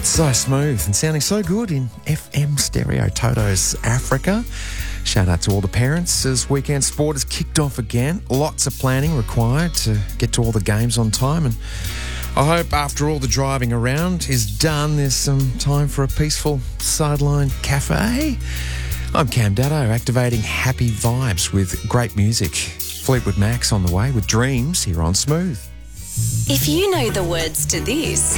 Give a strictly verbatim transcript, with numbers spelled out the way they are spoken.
So smooth and sounding so good in F M stereo. Toto's Africa. Shout out to all the parents as weekend sport has kicked off again. Lots of planning required to get to all the games on time, and I hope after all the driving around is done, there's some time for a peaceful sideline cafe. I'm Cam Daddo, activating happy vibes with great music. Fleetwood Mac's on the way with Dreams here on Smooth. If you know the words to this,